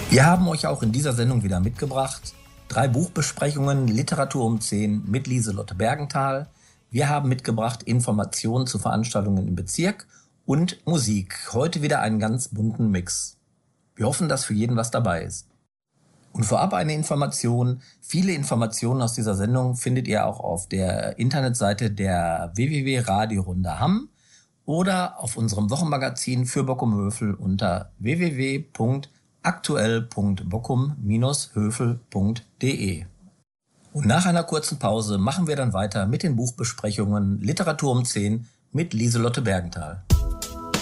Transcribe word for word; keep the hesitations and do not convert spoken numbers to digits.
Wir haben euch auch in dieser Sendung wieder mitgebracht drei Buchbesprechungen, Literatur um zehn mit Lieselotte Bergenthal. Wir haben mitgebracht Informationen zu Veranstaltungen im Bezirk und Musik. Heute wieder einen ganz bunten Mix. Wir hoffen, dass für jeden was dabei ist. Und vorab eine Information. Viele Informationen aus dieser Sendung findet ihr auch auf der Internetseite der w w w punkt radiorunde hamm oder auf unserem Wochenmagazin für Bockum Hövel unter w w w punkt aktuell punkt bockum hövel punkt de. Und nach einer kurzen Pause machen wir dann weiter mit den Buchbesprechungen Literatur um zehn mit Lieselotte Bergenthal.